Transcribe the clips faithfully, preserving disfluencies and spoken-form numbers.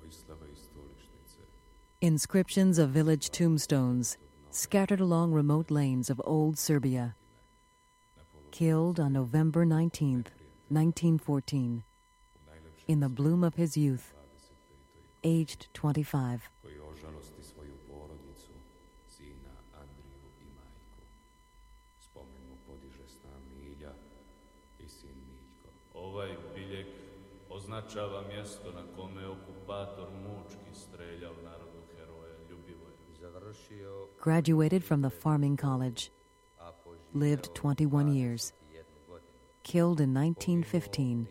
Inscriptions of village tombstones scattered along remote lanes of old Serbia. Killed on November nineteenth, nineteen fourteen, in the bloom of his youth, aged twenty-five. Ovaj biljeg označava mjesto na kome okupator mučki streljao narodu heroja Ljubivoja. Graduated from the farming college. Lived twenty-one years. Killed in nineteen fifteen.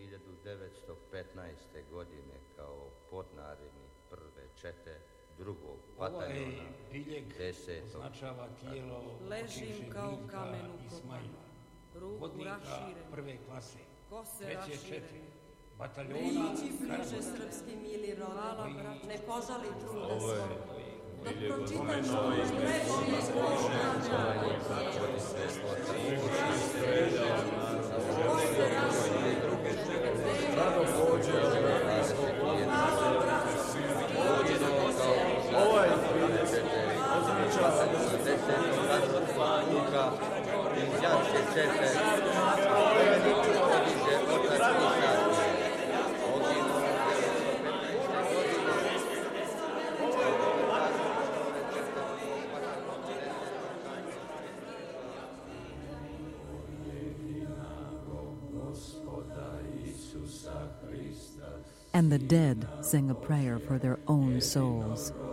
Ovaj biljeg označava tijelo počivše Vika Ismaila, vodnika prve klase, treće četiri, bataljona Priči srpski mili rode, ne požali truda svog. Dok pročitam što možeš leži iz Boga. Rado pođe, ovaj označava Luka iz Janske čete, podiže otac Isaki. And the dead sing a prayer for their own souls.